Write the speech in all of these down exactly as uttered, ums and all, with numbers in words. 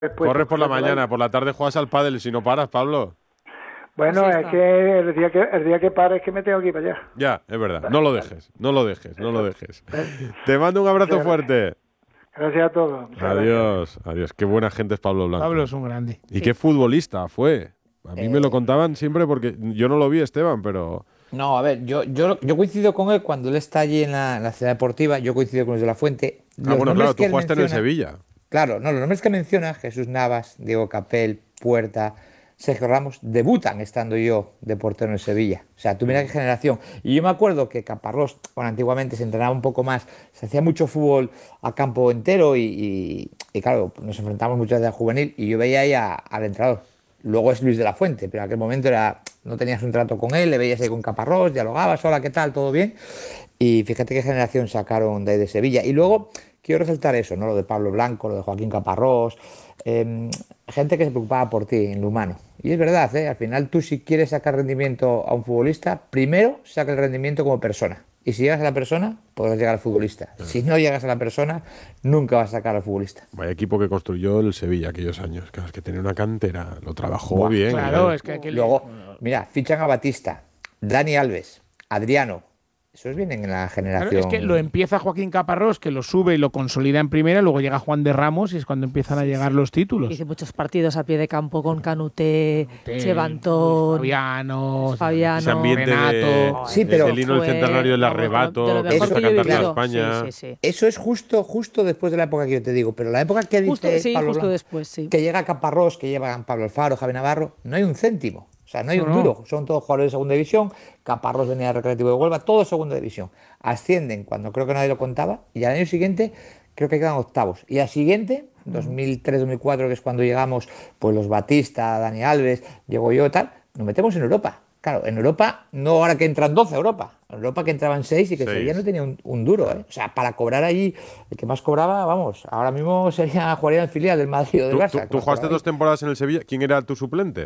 Después, Corres por la después, mañana, por la tarde juegas al pádel, si no paras, Pablo. Bueno, Así es está. que el día que el día que pare es que me tengo que ir para allá. Ya, es verdad. No lo dejes, no lo dejes, no lo dejes. Te mando un abrazo Muchas fuerte. Gracias a todos. Muchas gracias. Adiós, adiós. Qué buena gente es Pablo Blanco. Pablo es un grande. Y qué futbolista fue. A mí me lo contaban siempre porque yo no lo vi, Esteban, pero... No, a ver, yo, yo, yo coincido con él cuando él está allí en la, en la ciudad deportiva, yo coincido con los de la Fuente. Ah, Los bueno, nombres claro, que tú él jugaste en el menciona- Sevilla. Claro, no, los nombres que menciona, Jesús Navas, Diego Capel, Puerta, Sergio Ramos, debutan estando yo de portero en Sevilla. O sea, tú mira qué generación. Y yo me acuerdo que Caparrós, bueno, antiguamente se entrenaba un poco más, se hacía mucho fútbol a campo entero y, y- y claro, nos enfrentamos muchas veces a juvenil y yo veía ahí a- al entrenador. Luego es Luis de la Fuente, pero en aquel momento era, no tenías un trato con él, le veías ahí con Caparrós, dialogabas, hola, ¿qué tal? ¿Todo bien? Y fíjate qué generación sacaron de ahí de Sevilla. Y luego quiero resaltar eso, ¿no? Lo de Pablo Blanco, lo de Joaquín Caparrós, eh, gente que se preocupaba por ti en lo humano. Y es verdad, ¿eh? Al final tú si quieres sacar rendimiento a un futbolista, primero saca el rendimiento como persona. Y si llegas a la persona, podrás llegar al futbolista. Si no llegas a la persona, nunca vas a sacar al futbolista. Vaya equipo que construyó el Sevilla aquellos años. Claro, es que tenía una cantera, lo trabajó Buah, bien. Claro, ¿eh? es que aquel- Luego, mira, fichan a Batista, Dani Alves, Adriano. Esos vienen en la Claro, generación. es que lo empieza Joaquín Caparrós, que lo sube y lo consolida en primera, luego llega Juan de Ramos y es cuando empiezan a llegar los títulos. Hice muchos partidos a pie de campo con Canuté, Luis Chevantón, Fabiano, Fabiano, Ese ambiente Renato. de, Sí, pero el hino del fue, centenario del vamos, arrebato, de lo que mejor fuiste que a yo he cantar a vivido. España. Sí, sí, sí. Eso es justo, justo después de la época que yo te digo, pero la época que Justo, dice sí, Pablo justo Blanco, después, sí. que llega Caparrós, que llevan Pablo Alfaro, Javi Navarro, no hay un céntimo. O sea, no hay No, un no. duro. Son todos jugadores de segunda división. Caparrós venía de Recreativo de Huelva, todo segunda división. Ascienden cuando creo que nadie lo contaba y al año siguiente creo que quedan octavos. Y al siguiente, dos mil tres dos mil cuatro, que es cuando llegamos, pues los Batista, Dani Alves, llego yo, tal, nos metemos en Europa. Claro, en Europa, no ahora que entran doce a Europa, en Europa que entraban seis y que Seis. Sevilla no tenía un, un duro, ¿eh? O sea, para cobrar allí, el que más cobraba, vamos, ahora mismo sería jugaría en el filial del Madrid o del ¿Tú, Barça. tú- que tú más jugaste cobraba dos temporadas en el Sevilla. ¿Quién era tu suplente?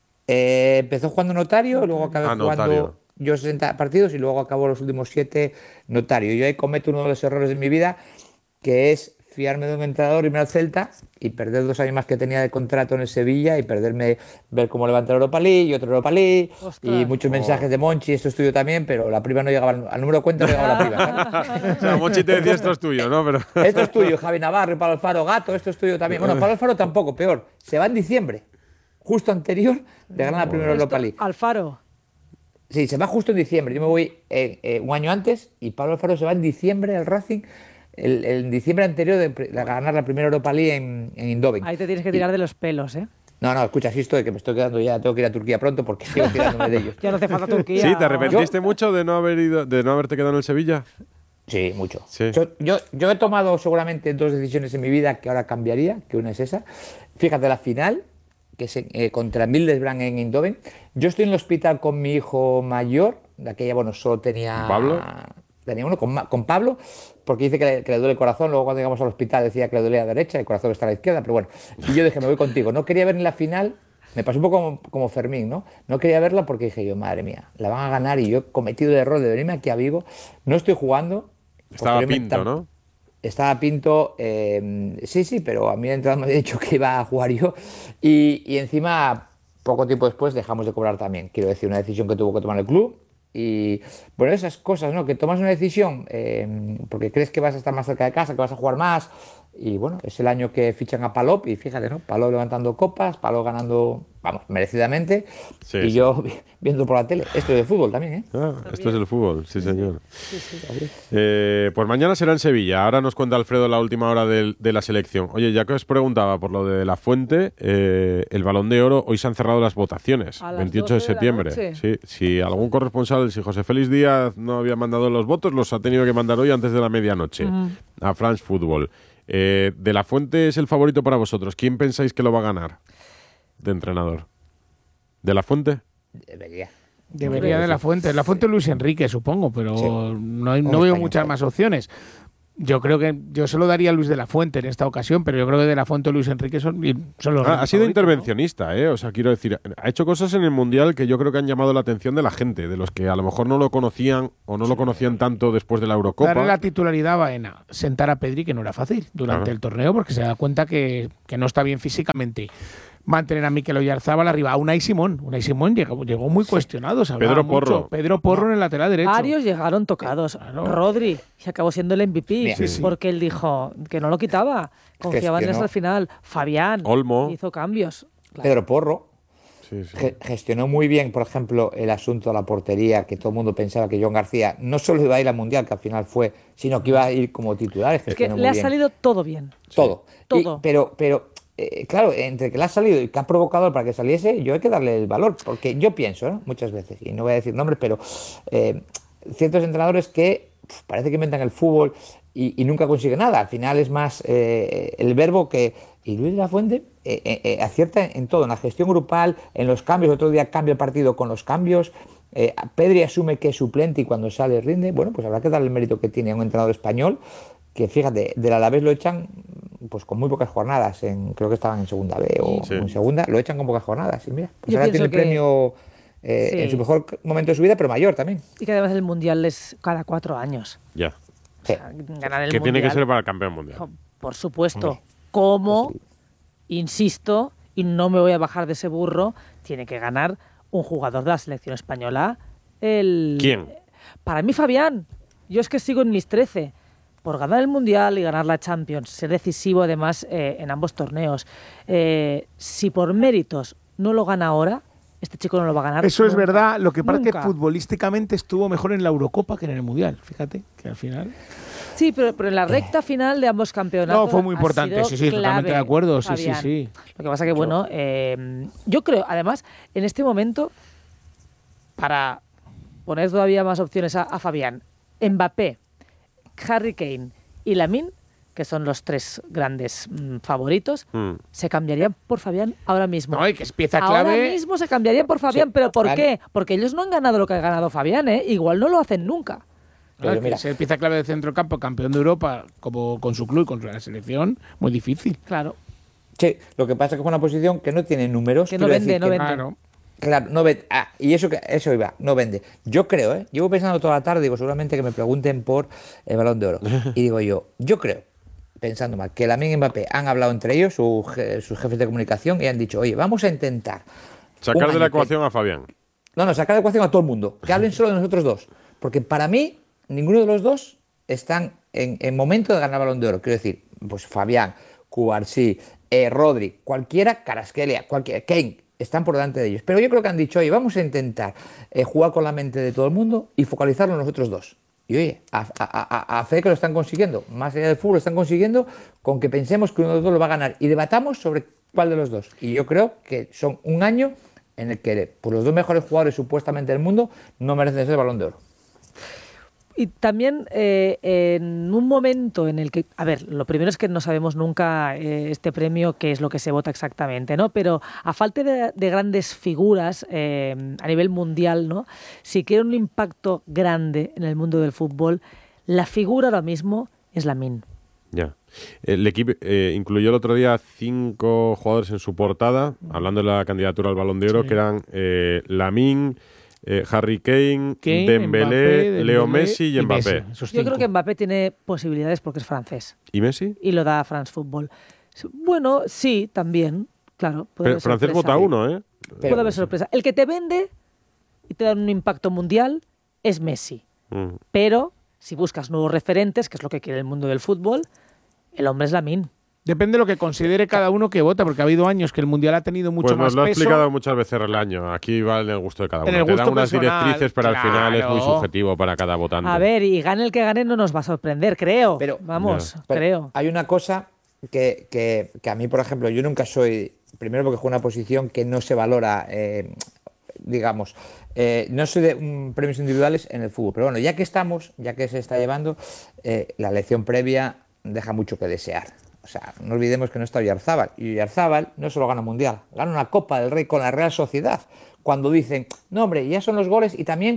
Eh, empezó jugando Notario, luego acabé Ah, jugando Notario. yo sesenta partidos y luego acabó los últimos siete Notario. Yo ahí cometo uno de los errores de mi vida, que es fiarme de un entrenador, irme al Celta y perder dos años más que tenía de contrato en el Sevilla y perderme, ver cómo levantar Europa League y otro Europa League Ostras. y muchos mensajes de Monchi, esto es tuyo también, pero la prima no llegaba al, al número de cuenta, no llegaba la prima. ¿sabes? O sea, Monchi te decía esto es tuyo, ¿no? Pero... Esto es tuyo, Javi Navarro, Pablo Alfaro, Gato, esto es tuyo también. Bueno, Pablo Alfaro tampoco, peor. Se va en diciembre, justo anterior de ganar la primera Europa League. Alfaro. Sí, se va justo en diciembre. Yo me voy eh, eh, un año antes y Pablo Alfaro se va en diciembre al Racing, el, el diciembre anterior de, pre- de ganar la primera Europa League en, en Eindhoven. Ahí te tienes que tirar de los pelos, ¿eh? No, no, escucha, sí estoy, que me estoy quedando ya, tengo que ir a Turquía pronto porque sigo tirándome de ellos. Ya no hace falta Turquía. Sí, ¿te ahora. arrepentiste mucho de no haber ido, de no haberte quedado en el Sevilla? Sí, mucho. Sí. Yo, yo, yo he tomado seguramente dos decisiones en mi vida que ahora cambiaría, que una es esa. Fíjate, la final, que es en- eh, contra Middlesbrough en Eindhoven. Yo estoy en el hospital con mi hijo mayor, de aquella, bueno, solo tenía... ¿Pablo? Tenía uno con, Ma- con Pablo, porque dice que le, que le duele el corazón. Luego cuando llegamos al hospital decía que le dolía a la derecha, el corazón está a la izquierda, pero bueno. Y yo dije, me voy contigo. No quería ver ni la final. Me pasó un poco como, como Fermín, ¿no? No quería verla porque dije yo, madre mía, la van a ganar y yo he cometido el error de venirme aquí a Vigo. No estoy jugando. Estaba Posteriormente Pinto, tam- ¿no? Estaba Pinto, eh, sí, sí, pero a mí el entrenador me había dicho que iba a jugar yo. Y, y encima, poco tiempo después, dejamos de cobrar también. Quiero decir, una decisión que tuvo que tomar el club. Y bueno, esas cosas, ¿no? Que tomas una decisión eh, porque crees que vas a estar más cerca de casa, que vas a jugar más. Y bueno, es el año que fichan a Palop y fíjate, ¿no? Palop levantando copas, Palop ganando, vamos, merecidamente. Sí, y sí. yo vi- viendo por la tele. Esto es de fútbol también, ¿eh? Ah, esto es el fútbol, sí, señor. Eh, pues mañana será en Sevilla. Ahora nos cuenta Alfredo la última hora del- de, la selección. Oye, ya que os preguntaba por lo de La Fuente, eh, el Balón de Oro, hoy se han cerrado las votaciones, A las veintiocho de doce de la septiembre. noche. Sí, si algún corresponsal, si José Félix Díaz no había mandado los votos, los ha tenido que mandar hoy antes de la medianoche a France Football. Eh, de La Fuente es el favorito para vosotros. ¿Quién pensáis que lo va a ganar de entrenador? ¿De La Fuente? Debería. Debería de La Fuente. La Fuente Luis Enrique, supongo, pero Sí. no, hay- no Un veo español, muchas sí. más opciones. Yo creo que yo se lo daría a Luis de la Fuente en esta ocasión, pero yo creo que de la Fuente o Luis Enrique son, son los Ah, ha sido favoritos, intervencionista, ¿no? ¿eh? O sea, quiero decir, ha hecho cosas en el Mundial que yo creo que han llamado la atención de la gente, de los que a lo mejor no lo conocían o no lo conocían tanto después de la Eurocopa. Darle la titularidad a Baena, sentar a Pedri, que no era fácil durante Claro. el torneo, porque se da cuenta que, que no está bien físicamente. Mantener a Mikel Oyarzabal arriba, a Unai Simón. Unai Simón llegó, llegó muy cuestionado. Se hablaba Pedro mucho. Porro. Pedro Porro en el lateral derecho. Varios llegaron tocados. Claro. Rodri, se acabó siendo el M V P, Bien. Sí, sí. porque él dijo que no lo quitaba. Confiaba en él Gestionó. hasta el final. Fabián Olmo. hizo cambios. Claro. Pedro Porro Sí, sí. ge- gestionó muy bien, por ejemplo, el asunto de la portería, que todo el mundo pensaba que John García no solo iba a ir al Mundial, que al final fue, sino que iba a ir como titular. Es que gestionó le muy ha bien. salido todo bien. Todo. Y- Todo. pero, pero eh, claro, entre que le ha salido y que ha provocado para que saliese, yo hay que darle el valor, porque yo pienso, ¿no? Muchas veces, y no voy a decir nombres, pero eh, ciertos entrenadores que pf, parece que inventan el fútbol y, y nunca consiguen nada. Al final es más eh, el verbo que... Y Luis de la Fuente eh, eh, eh, acierta en todo, en la gestión grupal, en los cambios. Otro día cambia el partido con los cambios. Eh, Pedri asume que es suplente y cuando sale rinde. Bueno, pues habrá que darle el mérito que tiene a un entrenador español que, fíjate, del Alavés lo echan pues con muy pocas jornadas. En, creo que estaban en segunda B o Sí. en segunda. Lo echan con pocas jornadas. Y mira, pues Yo ahora tiene el pienso que- premio eh, Sí. en su mejor momento de su vida, pero mayor también. Y que además el Mundial es cada cuatro años. Ya. O Sí. sea, ganar el Que tiene que Mundial, ser para el campeón mundial. por supuesto. Como, insisto, y no me voy a bajar de ese burro, tiene que ganar un jugador de la selección española. El... ¿Quién? Para mí, Fabián. Yo es que sigo en mis trece. Por ganar el Mundial y ganar la Champions, ser decisivo además eh, en ambos torneos. Eh, si por méritos no lo gana ahora, este chico no lo va a ganar. Eso es nunca. verdad. Lo que pasa es que Nunca. futbolísticamente estuvo mejor en la Eurocopa que en el Mundial. Fíjate que al final. Sí, pero, pero en la recta final de ambos campeonatos. No, fue muy ha importante. sido Sí, sí, totalmente clave, de acuerdo. Sí, sí, Fabián. sí. Lo que pasa que, bueno, eh, yo creo, además, en este momento, para poner todavía más opciones a, a Fabián, Mbappé, Harry Kane y Lamine, que son los tres grandes mm, favoritos, Mm. se cambiarían por Fabián ahora mismo. No, y que es pieza Ahora clave. mismo se cambiarían por Fabián, Sí, pero ¿por claro. qué? Porque ellos no han ganado lo que ha ganado Fabián, ¿eh? Igual no lo hacen nunca. Pero Claro, mira. que ser pieza clave de centrocampo, campeón de Europa, como con su club y con la selección, muy difícil. Claro. Sí, lo que pasa es que es una posición que no tiene números. Que no quiero vende, decir no que- vende. Claro. Claro, no vende. Ah, y eso que eso iba, no vende. Yo creo, ¿eh? Llevo pensando toda la tarde, digo, seguramente que me pregunten por el Balón de Oro. Y digo yo, yo creo, pensando mal, que Lamine y Mbappé han hablado entre ellos, su je- sus jefes de comunicación, y han dicho, oye, vamos a intentar Sacar un de la año que- ecuación a Fabián. No, no, sacar de ecuación a todo el mundo. Que hablen solo de nosotros dos. Porque para mí, ninguno de los dos están en, en momento de ganar Balón de Oro. Quiero decir, pues Fabián, Cubarsí, eh, Rodri, cualquiera, Kvaratskhelia, cualquiera, Kane, están por delante de ellos. Pero yo creo que han dicho, oye, vamos a intentar eh, jugar con la mente de todo el mundo y focalizarlo en nosotros dos. Y oye, a, a, a, a fe que lo están consiguiendo. Más allá del fútbol, lo están consiguiendo con que pensemos que uno de los dos lo va a ganar. Y debatamos sobre cuál de los dos. Y yo creo que son un año en el que pues, los dos mejores jugadores supuestamente del mundo no merecen ser Balón de Oro. Y también eh, en un momento en el que, a ver, lo primero es que no sabemos nunca eh, este premio qué es lo que se vota exactamente, ¿no? Pero a falta de, de grandes figuras eh, a nivel mundial, ¿no? Si quiere un impacto grande en el mundo del fútbol, la figura ahora mismo es Lamine. Ya. El equipo eh, incluyó el otro día cinco jugadores en su portada, hablando de la candidatura al Balón de Oro, Sí. que eran eh, Lamine, eh, Harry Kane, Kane, Dembélé, Mbappé, Leo Dembélé Messi y Mbappé. Messi, esos Yo cinco. creo que Mbappé tiene posibilidades porque es francés ¿Y Messi? y lo da a France Football. Bueno, sí, también, claro. puede Pero haber francés sorpresa. vota uno, ¿eh? Pero- Puede haber sorpresa. El que te vende y te da un impacto mundial es Messi. Mm. Pero si buscas nuevos referentes, que es lo que quiere el mundo del fútbol, el hombre es Lamine. Depende de lo que considere cada uno que vota, porque ha habido años que el Mundial ha tenido mucho Pues nos más lo ha peso. explicado muchas veces el año. Aquí va en el gusto de cada uno. En el Te dan gusto unas personal, directrices, pero al final es muy claro. subjetivo para cada votante. A ver, y gane el que gane no nos va a sorprender, creo. Pero- Vamos, Pero creo. hay una cosa que, que- que a mí, por ejemplo, yo nunca soy, primero porque juego una posición que no se valora, eh, digamos, eh, no soy de mm, premios individuales en el fútbol, pero bueno, ya que estamos, ya que se está llevando, eh, la elección previa deja mucho que desear. O sea, no olvidemos que no está Oyarzabal. Y Oyarzabal no solo gana Mundial, gana una Copa del Rey con la Real Sociedad. Cuando dicen, no hombre, ya son los goles y también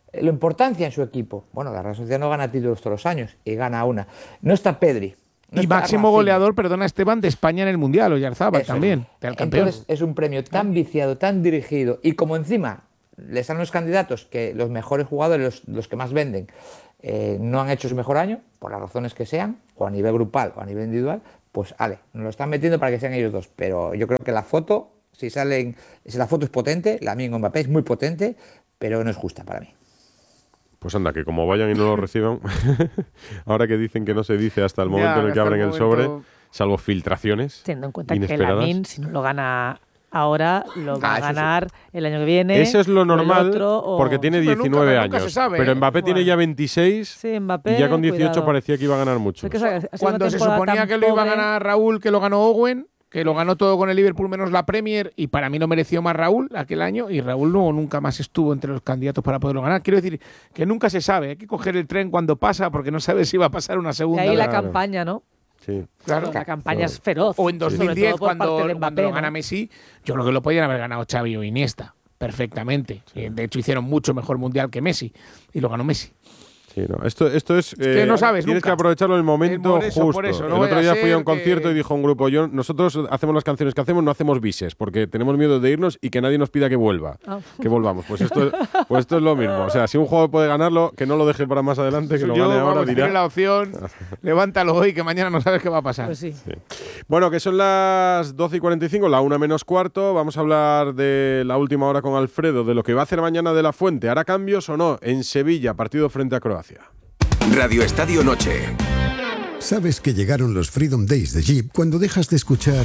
La importancia en su equipo. Bueno, la Real Sociedad no gana títulos todos los años y gana una. No está Pedri. No y está máximo Rafinha. goleador, perdona Esteban, de España en el Mundial, Oyarzábal Eso también, es. del campeón. Entonces es un premio tan viciado, tan dirigido, y como encima le salen los candidatos que los mejores jugadores, los, los que más venden, eh, no han hecho su mejor año, por las razones que sean, o a nivel grupal o a nivel individual, pues ale, nos lo están metiendo para que sean ellos dos. Pero yo creo que la foto, si salen, si la foto es potente, la mía en Mbappé es muy potente, pero no es justa para mí. Pues anda, que como vayan y no lo reciban, ahora que dicen que no se dice hasta el Ya, momento en el que hasta abren el el sobre, momento- salvo filtraciones Teniendo en cuenta que inesperadas. Lamine, si no lo gana ahora, lo va Ah, a eso sí. ganar el año que viene. Eso es lo o el normal, otro, o- porque tiene Sí, pero nunca- diecinueve pero nunca años. se sabe, pero ¿eh? Mbappé tiene Bueno. ya veintiséis Sí, Mbappé, y ya con dieciocho cuidado. parecía que iba a ganar mucho. Es que esa- ha sido Cuando una se temporada suponía tan que lo iba a pobre. ganar Raúl, que lo ganó Owen, que lo ganó todo con el Liverpool menos la Premier, y para mí no mereció más Raúl aquel año, y Raúl no, nunca más estuvo entre los candidatos para poderlo ganar. Quiero decir que nunca se sabe, hay que coger el tren cuando pasa, porque no sabes si va a pasar una De segunda. ahí la Claro. campaña, ¿no? Sí. Claro. La campaña es feroz. O en dos mil diez, sobre todo por cuando, parte de cuando Mbappé, lo ¿no? gana Messi, yo creo que lo podían haber ganado Xavi o Iniesta, perfectamente. Eh, De hecho, hicieron mucho mejor mundial que Messi, y lo ganó Messi. Sí, no. Esto, esto es. que no sabes Tienes nunca. que aprovecharlo en el momento Por eso, justo. por eso, no el otro vaya a día fui a ser un concierto que- y dijo un grupo: yo, nosotros hacemos las canciones que hacemos, no hacemos bises, porque tenemos miedo de irnos y que nadie nos pida que vuelva. Ah. Que volvamos. Pues esto, es, pues esto es lo mismo. O sea, si un jugador puede ganarlo, que no lo deje para más adelante, que lo yo, gane ahora, vamos, dirá. tiene la opción, levántalo hoy, que mañana no sabes qué va a pasar. Pues sí. Bueno, que son las doce y cuarenta y cinco, la una menos cuarto. Vamos a hablar de la última hora con Alfredo, de lo que va a hacer mañana de la Fuente. ¿Hará cambios o no? En Sevilla, partido frente a Croacia. Radio Estadio Noche. Sabes que llegaron los Freedom Days de Jeep cuando dejas de escuchar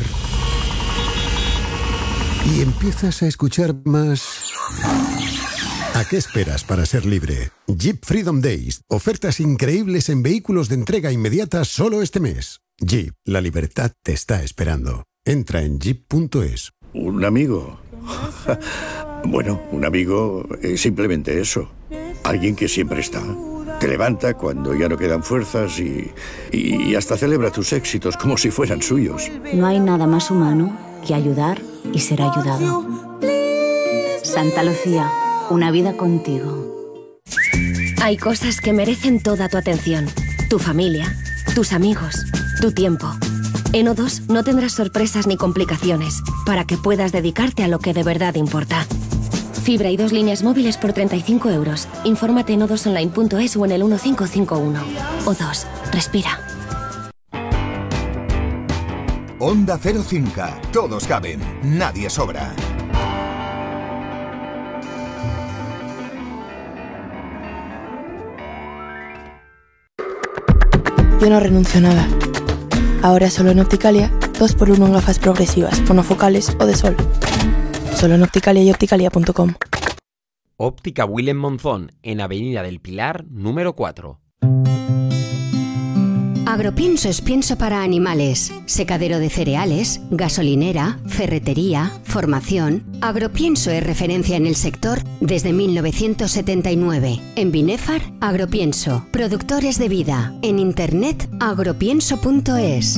y empiezas a escuchar más. ¿A qué esperas para ser libre? Jeep Freedom Days. Ofertas increíbles en vehículos de entrega inmediata solo este mes. Jeep, la libertad te está esperando. Entra en jeep punto es. ¿Un amigo? Bueno, un amigo es simplemente eso. Alguien que siempre está. Te levanta cuando ya no quedan fuerzas y, y hasta celebra tus éxitos como si fueran suyos. No hay nada más humano que ayudar y ser ayudado. Santa Lucía, una vida contigo. Hay cosas que merecen toda tu atención. Tu familia, tus amigos, tu tiempo. En O dos no tendrás sorpresas ni complicaciones para que puedas dedicarte a lo que de verdad importa. Fibra y dos líneas móviles por treinta y cinco euros. Infórmate en o dos online punto es o en el uno cinco cinco uno. O dos, respira. Onda Cero Cinca. Todos caben, nadie sobra. Yo no renuncio a nada. Ahora solo en Opticalia, dos por uno en gafas progresivas, monofocales o de sol. Solo en Opticalia y opticalia punto com. Óptica Willem Monzón, en Avenida del Pilar, número cuatro. Agropienso es pienso para animales, secadero de cereales, gasolinera, ferretería, formación. Agropienso es referencia en el sector desde mil novecientos setenta y nueve. En Binefar, Agropienso, productores de vida. En internet, agropienso punto es.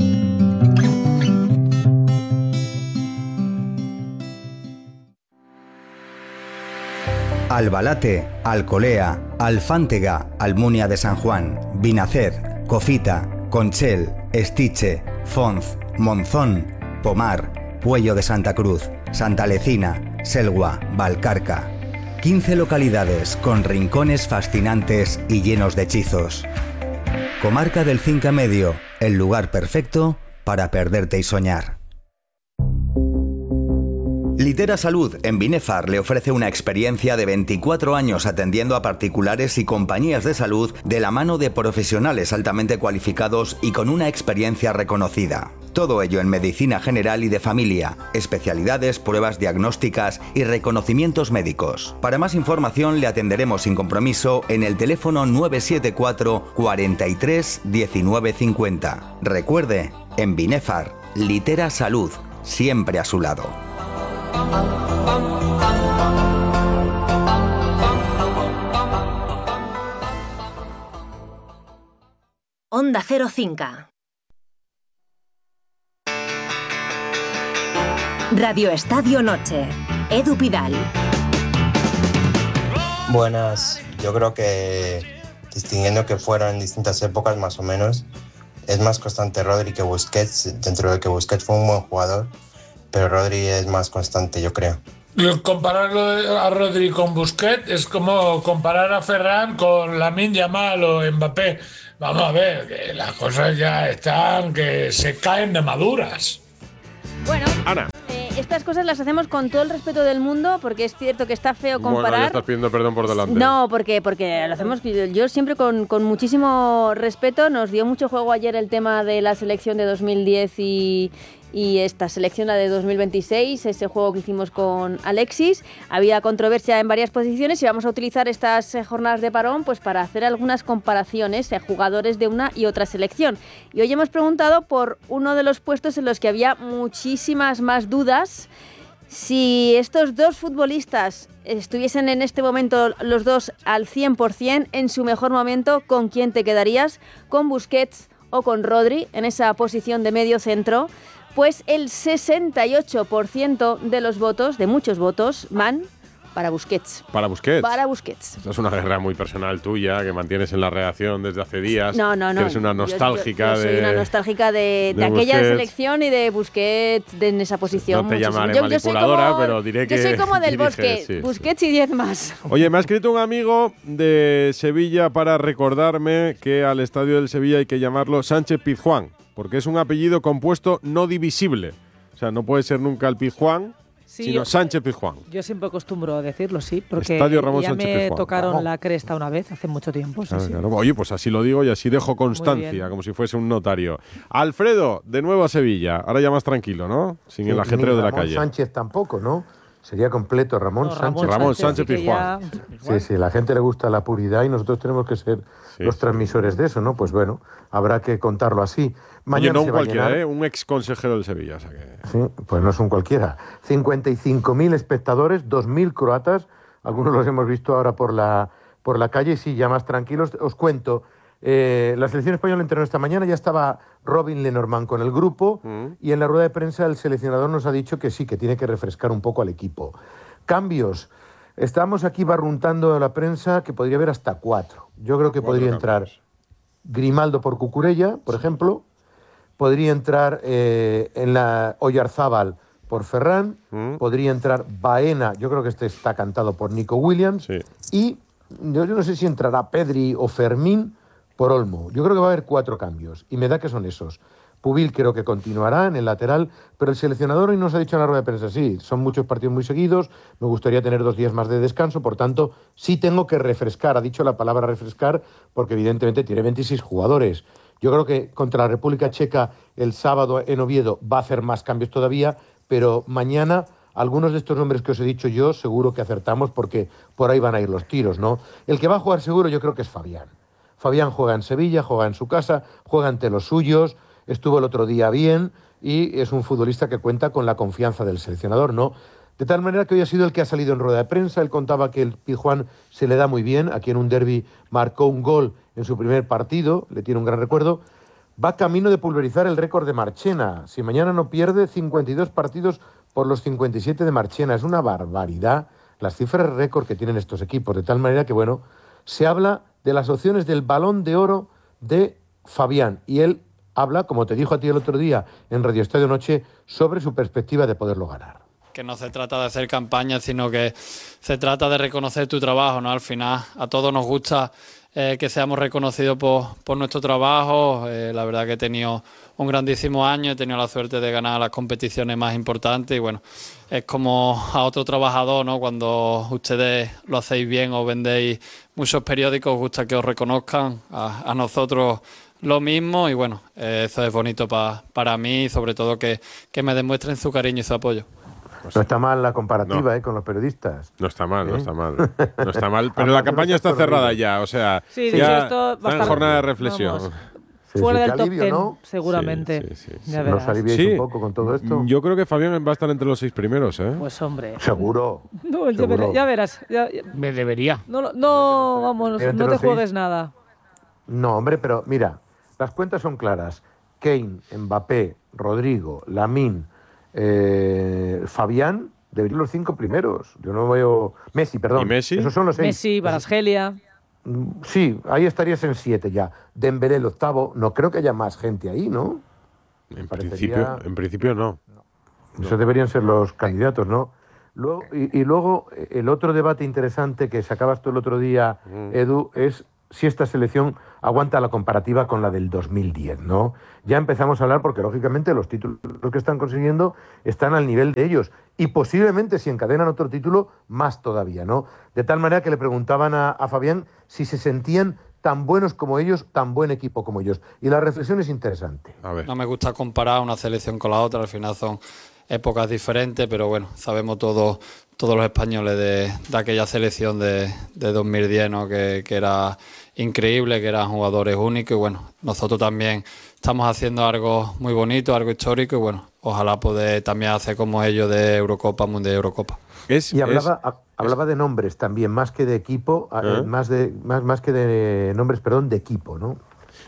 Albalate, Alcolea, Alfántega, Almunia de San Juan, Binacer, Cofita, Conchel, Estiche, Fonz, Monzón, Pomar, Puello de Santa Cruz, Santa Lecina, Selgua, Valcarca. quince localidades con rincones fascinantes y llenos de hechizos. Comarca del Cinca Medio, el lugar perfecto para perderte y soñar. Litera Salud en Binefar le ofrece una experiencia de veinticuatro años atendiendo a particulares y compañías de salud de la mano de profesionales altamente cualificados y con una experiencia reconocida. Todo ello en medicina general y de familia, especialidades, pruebas diagnósticas y reconocimientos médicos. Para más información le atenderemos sin compromiso en el teléfono nueve siete cuatro, cuarenta y tres, diecinueve cincuenta. Recuerde, en Binefar, Litera Salud, siempre a su lado. Onda Cero Cinca. Radio Estadio Noche. Edu Pidal. Buenas, yo creo que distinguiendo que fueron en distintas épocas más o menos, es más constante Rodri que Busquets, dentro de que Busquets fue un buen jugador, pero Rodri es más constante, yo creo. Compararlo a Rodri con Busquets es como comparar a Ferran con Lamine Yamal o Mbappé. Vamos a ver, que las cosas ya están, que se caen de maduras. Bueno, Ana. Eh, estas cosas las hacemos con todo el respeto del mundo, porque es cierto que está feo comparar. Bueno, ya estás pidiendo perdón por delante. No, porque, porque lo hacemos yo siempre con, con muchísimo respeto. Nos dio mucho juego ayer el tema de la selección de dos mil diez y, y esta selección, la de dos mil veintiséis, ese juego que hicimos con Alexis. Había controversia en varias posiciones y vamos a utilizar estas jornadas de parón pues para hacer algunas comparaciones de jugadores de una y otra selección. Y hoy hemos preguntado por uno de los puestos en los que había muchísimas más dudas. Si estos dos futbolistas estuviesen en este momento los dos al cien por ciento, en su mejor momento, ¿con quién te quedarías? ¿Con Busquets o con Rodri en esa posición de medio centro? Pues el sesenta y ocho por ciento de los votos, de muchos votos, van para Busquets. ¿Para Busquets? Para Busquets. Esta es una guerra muy personal tuya, que mantienes en la redacción desde hace días. No, no, no. Eres una nostálgica yo, yo, yo de... soy una nostálgica de, de, de aquella Busquets. selección y de Busquets de, en esa posición. No te muchísimo. llamaré yo, manipuladora, yo soy como, pero diré que Yo soy como del dirige, Bosque, sí, Busquets y diez más. Oye, me ha escrito un amigo de Sevilla para recordarme que al estadio del Sevilla hay que llamarlo Sánchez Pizjuán, porque es un apellido compuesto no divisible. O sea, no puede ser nunca el Pizjuán, sí, sino yo, Sánchez Pizjuán. Yo siempre acostumbro a decirlo, sí, porque Estadio Ramón ya Sánchez me Pizjuán. tocaron Ojo. la cresta una vez, hace mucho tiempo. Sí, Claro, sí. claro. Oye, pues así lo digo y así dejo constancia, como si fuese un notario. Alfredo, de nuevo a Sevilla. Ahora ya más tranquilo, ¿no? Sin Sí, el ajetreo ni de la Ramón calle. Sánchez tampoco, ¿no? Sería completo Ramón No, Sánchez. Ramón Ramón Sánchez Sánchez Pizjuán. Sí, sí, la gente le gusta la puridad y nosotros tenemos que ser Sí, los sí. transmisores de eso, ¿no? Pues bueno, habrá que contarlo así. Oye, Mañana no se un va a cualquiera, llenar. ¿eh? Un ex consejero del Sevilla. O sea que... Sí, pues no es un cualquiera. cincuenta y cinco mil espectadores, dos mil croatas. Algunos los hemos visto ahora por la, por la calle. Sí, ya más tranquilos. Os cuento. Eh, la selección española entrenó esta mañana. Ya estaba Robin Lenormand con el grupo. Mm. Y en la rueda de prensa el seleccionador nos ha dicho que sí, que tiene que refrescar un poco al equipo. Cambios. Estamos aquí barruntando a la prensa que podría haber hasta cuatro. Yo creo que Cuatro podría cambios. entrar Grimaldo por Cucurella, por ejemplo. Podría entrar eh, en la Oyarzábal por Ferran. Mm. Podría entrar Baena, yo creo que este está cantado por Nico Williams. Y yo, yo no sé si entrará Pedri o Fermín por Olmo. Yo creo que va a haber cuatro cambios. Y me da que son esos. Pubil creo que continuará en el lateral, pero el seleccionador hoy nos ha dicho en la rueda de prensa, sí, son muchos partidos muy seguidos, me gustaría tener dos días más de descanso, por tanto, sí tengo que refrescar, ha dicho la palabra refrescar, porque evidentemente tiene veintiséis jugadores. Yo creo que contra la República Checa el sábado en Oviedo va a hacer más cambios todavía, pero mañana algunos de estos nombres que os he dicho yo seguro que acertamos porque por ahí van a ir los tiros, ¿no? El que va a jugar seguro yo creo que es Fabián. Fabián juega en Sevilla, juega en su casa, juega ante los suyos, estuvo el otro día bien y es un futbolista que cuenta con la confianza del seleccionador, ¿no? De tal manera que hoy ha sido el que ha salido en rueda de prensa. Él contaba que el Pizjuán se le da muy bien. Aquí en un derbi marcó un gol en su primer partido, le tiene un gran recuerdo. Va camino de pulverizar el récord de Marchena. Si mañana no pierde, cincuenta y dos partidos por los cincuenta y siete de Marchena. Es una barbaridad las cifras récord que tienen estos equipos. De tal manera que, bueno, se habla de las opciones del Balón de Oro de Fabián. Y él habla, como te dijo a ti el otro día en Radio Estadio Noche, sobre su perspectiva de poderlo ganar. Que no se trata de hacer campaña, sino que se trata de reconocer tu trabajo, ¿no? Al final a todos nos gusta eh, que seamos reconocidos por, por nuestro trabajo. Eh, la verdad que he tenido un grandísimo año, he tenido la suerte de ganar las competiciones más importantes y bueno, es como a otro trabajador, ¿no? Cuando ustedes lo hacéis bien o vendéis muchos periódicos, os gusta que os reconozcan, a, a nosotros lo mismo y bueno, eh, eso es bonito pa, para mí y sobre todo que, que me demuestren su cariño y su apoyo. No está mal la comparativa No. eh, con los periodistas. No está mal, no ¿Eh? está mal. No está mal, pero la campaña está cerrada ya, o sea, Sí, de ya hecho, esto va a está en estar- jornada de reflexión. vamos, Sí, fuera sí, del qué top alivio, ten, ¿no? seguramente. Sí, sí, sí, Ya sí. verás. ¿Nos aliviáis Sí. un poco con todo esto? Yo creo que Fabián va a estar entre los seis primeros, ¿eh? Pues hombre. Seguro. No, ya, Seguro. verás, ya verás. ya- ya- Me debería. no, lo- no, vamos, Pero entre no te los seis- juegues nada. No, hombre, pero mira, las cuentas son claras. Kane, Mbappé, Rodrigo, Lamine, eh, Fabián, deberían los cinco primeros. Yo no veo... Messi, perdón. ¿Y Messi? Esos son los seis. Messi, Kvaratskhelia. Sí, ahí estarías en siete ya. Dembélé el octavo. No creo que haya más gente ahí, ¿no? En Parecería- principio, en principio no. Esos deberían ser los candidatos, ¿no? Luego, y, y luego, eh, el otro debate interesante que sacabas tú el otro día, Edu, es si esta selección aguanta la comparativa con la del dos mil diez, ¿no? Ya empezamos a hablar porque, lógicamente, los títulos que están consiguiendo están al nivel de ellos. Y posiblemente, si encadenan otro título, más todavía, ¿no? De tal manera que le preguntaban a, a Fabián si se sentían tan buenos como ellos, tan buen equipo como ellos. Y la reflexión es interesante. A ver. No me gusta comparar una selección con la otra, al final son épocas diferentes, pero bueno, sabemos todos todos los españoles de, de aquella selección de, de dos mil diez, ¿no? que, que era increíble, que eran jugadores únicos, y bueno, nosotros también estamos haciendo algo muy bonito, algo histórico, y bueno, ojalá poder también hacer como ellos de Eurocopa, Mundial de Eurocopa. Es, Y hablaba, a- hablaba de nombres también, más que de equipo, a- ¿Eh? más, de, más, más que de nombres, perdón, de equipo, ¿no?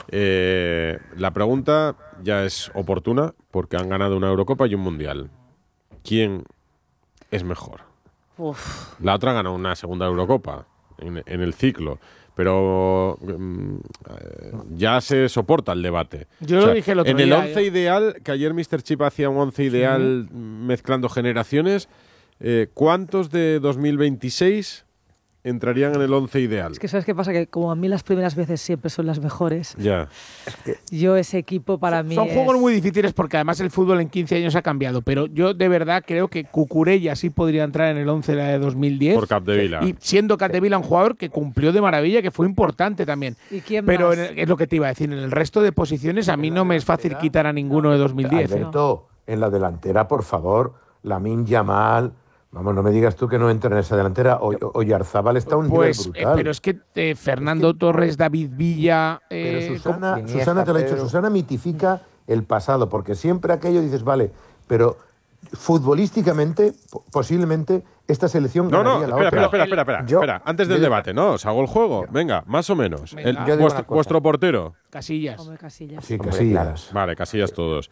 Eh, la pregunta ya es oportuna porque han ganado una Eurocopa y un Mundial. ¿Quién es mejor? Uf. La otra ganó una segunda Eurocopa en, en el ciclo, pero mm, eh, ya se soporta el debate. Yo lo dije el otro en el día, once yo- ideal, que ayer míster Chip hacía un once ideal mezclando generaciones, eh, ¿cuántos de dos mil veintiséis entrarían en el once ideal? Es que ¿sabes qué pasa? Que como a mí las primeras veces siempre son las mejores, Ya. yo ese equipo para mí Son es... juegos muy difíciles porque además el fútbol en quince años ha cambiado, pero yo de verdad creo que Cucurella sí podría entrar en el once de la de dos mil diez. Por Capdevila. Y siendo Capdevila un jugador que cumplió de maravilla, que fue importante también. ¿Y quién Pero más? en el- es lo que te iba a decir, en el resto de posiciones a mí no me es fácil quitar a ninguno de dos mil diez. ¿eh? Alberto, en la delantera, por favor, Lamine Yamal. Vamos, no me digas tú que no entra en esa delantera. O, o Oyarzábal está a un Pues, nivel eh, brutal. pero es que eh, Fernando Torres, David Villa. Pero eh, Susana, ¿cómo? Susana te lo ha dicho, Susana mitifica el pasado, porque siempre aquello dices, vale, pero futbolísticamente, po- posiblemente, esta selección No, no, ganaría la espera, otra. espera, espera, espera, Yo- espera. Antes del yo- debate, ¿no? Os hago el juego. Venga, más o menos. Venga. El- Yo digo vuestro, una cosa. vuestro portero. Casillas. Hombre, Casillas. Sí, Hombre, Casillas. Vale, Casillas todos.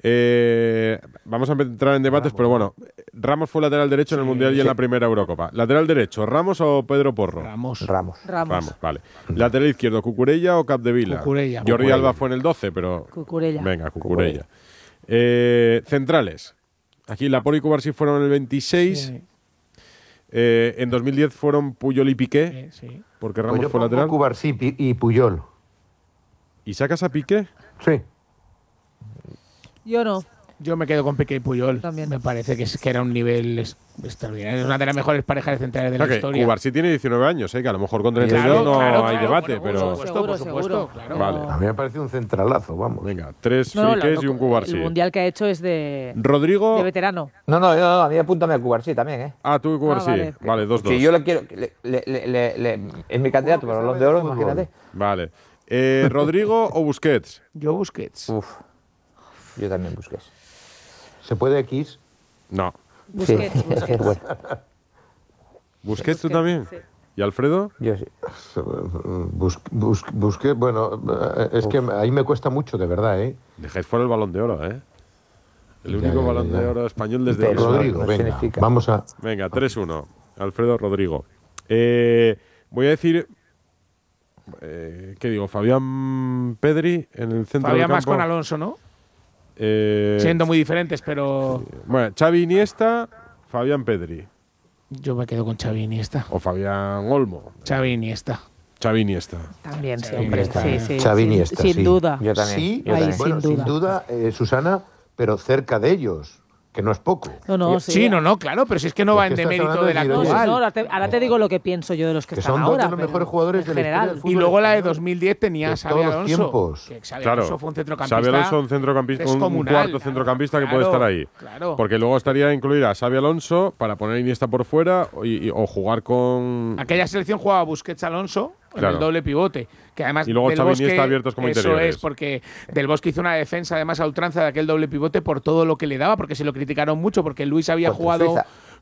Eh, vamos a entrar en debates, pero bueno, Ramos fue lateral derecho en el Mundial y en la primera Eurocopa. ¿Lateral derecho, Ramos o Pedro Porro? Ramos. Ramos. Ramos. Ramos, vale. ¿Lateral izquierdo, Cucurella o Capdevila? Cucurella. Jordi Cucurella. Alba fue en el doce, pero... Cucurella. Venga, Cucurella. Eh, centrales. Aquí Laporte y Cubarsí fueron en el veintiséis. Sí, Eh, en dos mil diez fueron Puyol y Piqué, eh, sí. porque Pues Ramos yo fue pongo lateral. Cubarsí Pi- y Puyol. ¿Y sacas a Piqué? Sí. Yo no. Yo me quedo con Piqué y Puyol. También. Me parece que, es, que era un nivel es- extraordinario. Es una de las mejores parejas de centrales de O sea la que historia. Cubarsí tiene diecinueve años, ¿eh? Que a lo mejor con treinta y dos Claro, no claro, hay claro, debate, por pero... supuesto, por Seguro, supuesto, seguro. claro. Vale. A mí me parece un centralazo, vamos. Venga, tres No, no, Piqués lo- y un Cubarsí. El mundial que ha hecho es de, Rodrigo... de veterano. No, no, no, a mí apúntame a Cubarsí también, ¿eh? Ah, tú y Cubarsí. Ah, vale. vale. dos, dos. Si yo le quiero. Le, le, le, le- le- es mi candidato para los de oro, Fútbol. imagínate. Vale. Eh, ¿Rodrigo o Busquets? Yo Busquets. Uf. Yo también busqué. ¿Se puede X? No. Busquets, Sí, Busquets. bueno, ¿Busquets tú Busquets, también? sí. ¿Y Alfredo? yo sí. Bus, bus- busqué, bueno, eh, es que ahí me cuesta mucho, de verdad, ¿eh? Dejáis fuera el Balón de Oro, ¿eh? El Ya, único ya, Balón ya. de Oro español desde... Pero los- Rodrigo, no venga, significa. vamos a... Venga, tres uno. Alfredo Rodrigo. Eh, voy a decir... Eh, ¿Qué digo? Fabián Pedri en el centro Fabián del más campo. con Alonso, ¿no? Eh, Siendo muy diferentes, pero Bueno, Xavi Iniesta, Fabián Pedri. yo me quedo con Xavi Iniesta. O Fabián Olmo. Xavi Iniesta. Xavi Iniesta. También, sí, Xavi hombre. Iniesta. Sí, sí, Xavi sin- Iniesta, sin sí. duda. Yo también. Sí, yo Ahí también. sí. bueno, sin sin duda. duda, eh, Susana, pero cerca de ellos, que no es poco. No, no, sí. Sí, no, no, claro, pero si es que no Es va que en estás demérito hablando del de No, sí, actual. no, ahora, te, ahora te digo lo que pienso yo de los que, Que están son dos ahora. de los pero mejores jugadores en de la historia general. del fútbol. Y luego la de español. dos mil diez tenía a De Xavi todos los Alonso. tiempos. Que Xavi Claro. Alonso fue un centrocampista. Xavi Alonso, un centrocampista, un descomunal. cuarto centrocampista que puede Claro, estar ahí. Claro. Porque luego estaría incluir a Xavi Alonso para poner a Iniesta por fuera y- y- o jugar con... Aquella selección jugaba Busquets Alonso en Claro. el doble pivote. Que además Y luego Del Xavi Bosque, Iniesta abiertos como eso interiores. es, porque Del Bosque hizo una defensa además a ultranza de aquel doble pivote por todo lo que le daba, porque se lo criticaron mucho, porque Luis había Contra jugado. Suiza.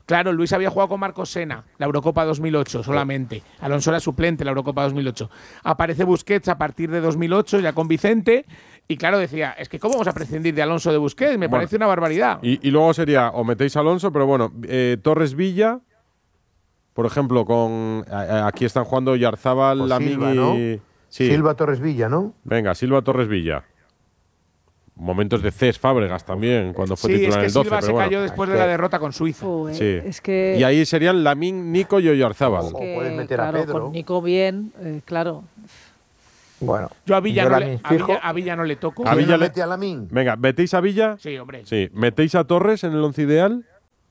Claro, Luis había jugado con Marcos Sena, la Eurocopa dos mil ocho solamente. Alonso era suplente, la Eurocopa dos mil ocho. Aparece Busquets a partir de dos mil ocho, ya con Vicente. Y claro, decía, es que ¿cómo vamos a prescindir de Alonso de Busquets? Me Bueno, parece una barbaridad. Y, y luego sería, o metéis a Alonso, pero bueno, eh, Torres Villa, por ejemplo, con a- aquí están jugando Yarzábal, O Lamine Silva, y… ¿no? Sí. Silva Torres Villa, ¿no? Venga, Silva Torres Villa. Momentos de Cés Fábregas también, cuando fue Sí, es titular en que el doce. Silva pero se bueno. cayó después de la derrota con Suiza. Sí. Es que, Y ahí serían Lamine, Nico y Oyarzábal. es que, claro, con Nico bien, eh, claro. Bueno, Yo a Villa, yo no la le, min a fijo. Villa, a Villa no le toco. A Villa le- mete a Lamine? Venga, ¿metéis a Villa? Sí, hombre. Sí. ¿Metéis a Torres en el once ideal?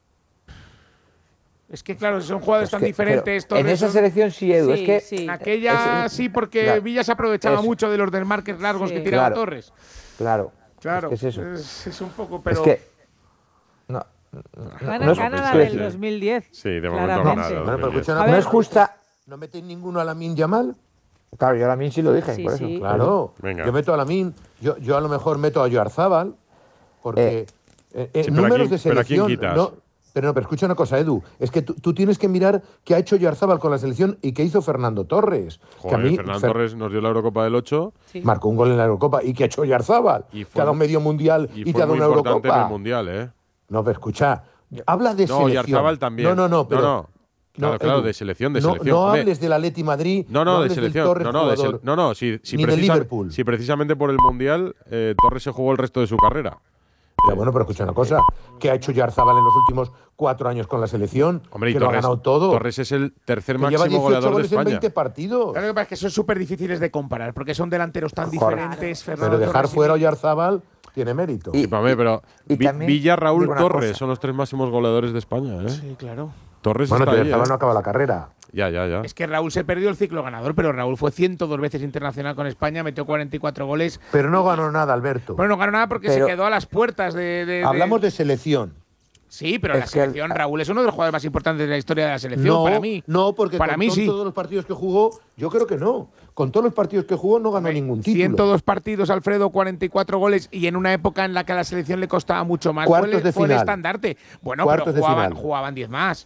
Es que claro, son jugadores Es tan que- diferentes. pero en Torres esa son- selección sí, Edu, es que En aquella es- sí, porque claro. Villa se aprovechaba Eso. mucho de los desmarques largos Sí. que tiraba Claro. Torres. Claro. Claro, Es que es eso. es, es un poco, pero… Es que no, Gana, no es- gana la quiero del decir, dos mil diez. Sí, de momento claramente. gana la Bueno, pero escucha una A cosa, ver. no es justa. ¿No metéis ninguno a Lamine Yamal? Claro, yo a mí sí lo dije, Sí, por eso. sí. Claro. Venga. Yo meto a Lamine. Yo, yo a lo mejor meto a Oyarzábal, porque eh, en Sí, pero números ¿a quién- de pero a quién selección… quitas? No, pero no, pero escucha una cosa, Edu. Es que tú, tú tienes que mirar qué ha hecho Oyarzábal con la selección y qué hizo Fernando Torres. que a Joder, mí, Fernando Fer- Torres nos dio la Eurocopa del ocho marcó un gol en la Eurocopa. ¿Y qué ha hecho Oyarzábal? Y Te fue ha dado mu- medio mundial y y, te fue ha dado muy una importante en el Eurocopa. Mundial, ¿eh? No, pero escucha. Habla de No, selección. Oyarzábal también. No, no, no. Pero, No, no. Claro, claro, Edu, de selección, de no, selección. No Hombre. hables del Atleti Madrid. No, no, de hables del selección. Torres No, no, de jugador, sele- no, no, si, si, ni de precisa- Liverpool. si precisamente por el Mundial eh, Torres se jugó el resto de su carrera. Ya, bueno, pero escucha una cosa. ¿Qué ha hecho Oyarzábal en los últimos cuatro años con la selección? Hombre, y que lo ha Torres, ganado todo. Torres es el tercer que lleva máximo dieciocho goleador de goles en España. veinte partidos. Claro, lo que pasa es que son súper difíciles de comparar, porque son delanteros tan Joder. diferentes. Fernando Pero dejar Torres y fuera a Villa. Oyarzábal tiene mérito. Sí, hombre, pero y Vi- también Villa, Raúl, digo una Torres cosa. son los tres máximos goleadores de España, ¿eh? Sí, claro. Torres Bueno, está que ahí, Oyarzábal ¿eh? no acaba la carrera. Ya, ya, ya. Es que Raúl se perdió el ciclo ganador, pero Raúl fue ciento dos veces internacional con España, metió cuarenta y cuatro goles. Pero no ganó nada, Alberto. Bueno, no ganó nada porque Pero- se quedó a las puertas de… de- de- Hablamos de selección. Sí, pero Es la que selección, Raúl es uno de los jugadores más importantes de la historia de la selección, No, para mí. no, porque para con mí to- sí. todos los partidos que jugó, yo creo que no. Con todos los partidos que jugó no ganó ningún título. ciento dos partidos, Alfredo, cuarenta y cuatro goles, y en una época en la que a la selección le costaba mucho más. Cuartos fue el, de fue el final. estandarte. Bueno, Cuartos pero de jugaban, final. jugaban diez más.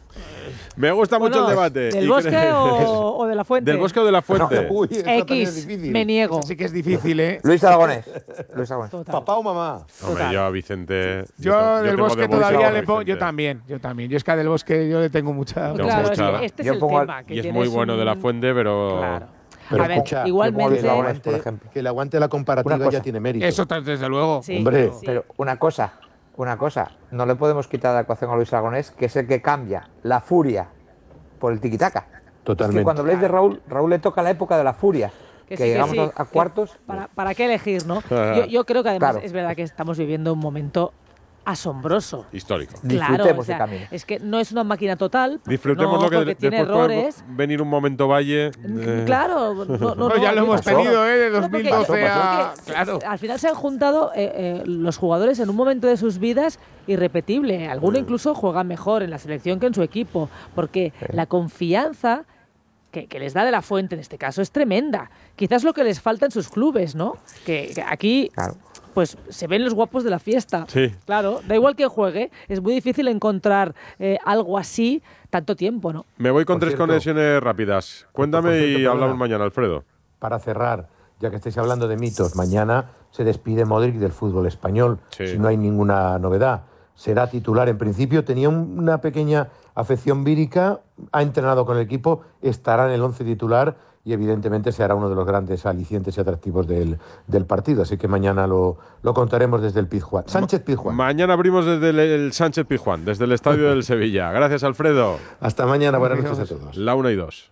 Me gusta mucho Bueno, el debate. ¿Del Y Bosque creo- o, o de la Fuente? ¿Del Bosque o de la Fuente? Uy, esta también es X, difícil. me niego. Así que es difícil, ¿eh? Luis Aragonés. Luis Aragonés. Papá o mamá. Hombre, yo a Vicente… Yo, tengo- del tengo Bosque de mucho todavía a le pongo. Yo Vicente. también, yo también. Yo es que a del Bosque yo le tengo mucha. Tengo Claro, mucha- es que este es Yo el pongo al- tema. Que Y es tienes muy bueno un- de la Fuente, pero… Claro. Pero A ver, escucha, igualmente- que le Aragonés, aguante, por ejemplo. que le aguante la comparativa Una cosa. ya tiene mérito. Eso desde luego. Sí, Hombre. sí. Pero una cosa, una cosa, no le podemos quitar de la ecuación a Luis Aragonés, que es el que cambia la furia por el tiquitaca. Totalmente. Es que cuando habléis de Raúl, Raúl le toca la época de la furia. Que Que, sí, que llegamos sí, a, a que cuartos. ¿Para, ¿Para qué elegir, no? Yo, yo creo que además Claro. es verdad que estamos viviendo un momento asombroso. Histórico. Claro, Disfrutemos o sea, el camino. es que no es una máquina total. porque Disfrutemos no, lo que porque de- tiene después puede errores. venir un momento valle. eh, Claro, no, no, no, No, ya lo no, hemos pasó. tenido, ¿eh? De No, porque- dos mil doce a. porque Claro. Al final se han juntado eh, eh, los jugadores en un momento de sus vidas irrepetible. Alguno incluso juega mejor en la selección que en su equipo, porque la confianza que, que les da de la Fuente en este caso es tremenda. Quizás lo que les falta en sus clubes, ¿no? Que, que aquí Claro. pues se ven los guapos de la fiesta. Sí. Claro, da igual que juegue, es muy difícil encontrar eh, algo así tanto tiempo, ¿no? Me voy con Por tres cierto- conexiones rápidas. Cuéntame por cierto, y perdona. hablamos mañana, Alfredo. Para cerrar, ya que estáis hablando de mitos, mañana se despide Modric del fútbol español, Sí. si no hay ninguna novedad. Será titular en principio, tenía un- una pequeña afección vírica, ha entrenado con el equipo, estará en el once titular y evidentemente será uno de los grandes alicientes y atractivos del, del partido. Así que mañana lo, lo contaremos desde el Pizjuán. Sánchez Pizjuán. Mañana abrimos desde el, el Sánchez Pizjuán, desde el estadio del Sevilla. Gracias, Alfredo. Hasta mañana, buenas noches a todos. La una y dos.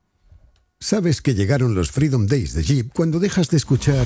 Sabes que llegaron los Freedom Days de Jeep cuando dejas de escuchar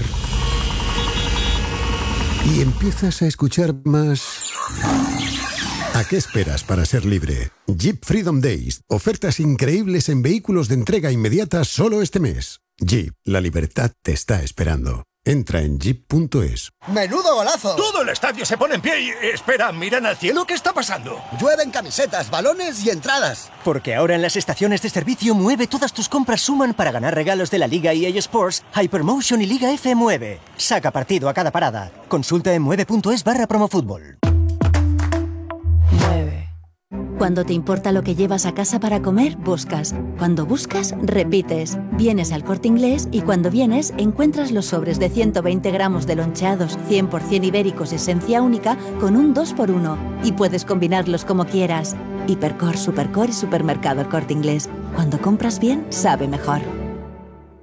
y empiezas a escuchar más. ¿A qué esperas para ser libre? Jeep Freedom Days. Ofertas increíbles en vehículos de entrega inmediata solo este mes. Jeep, la libertad te está esperando. Entra en jeep punto es. ¡Menudo golazo! Todo el estadio se pone en pie y… Espera, miran al cielo, ¿qué está pasando? Llueven camisetas, balones y entradas. Porque ahora en las estaciones de servicio Mueve todas tus compras suman para ganar regalos de la Liga E A Sports, Hypermotion y Liga F Mueve. Saca partido a cada parada. Consulta en mueve punto es barra promofútbol. Cuando te importa lo que llevas a casa para comer, buscas. Cuando buscas, repites. Vienes al Corte Inglés y cuando vienes encuentras los sobres de ciento veinte gramos de loncheados cien por ciento ibéricos esencia única con un dos por uno y puedes combinarlos como quieras. Hipercor, Supercor y Supermercado El Corte Inglés. Cuando compras bien, sabe mejor.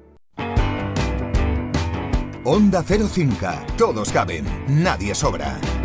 Onda Cero Cinca. Todos caben, nadie sobra.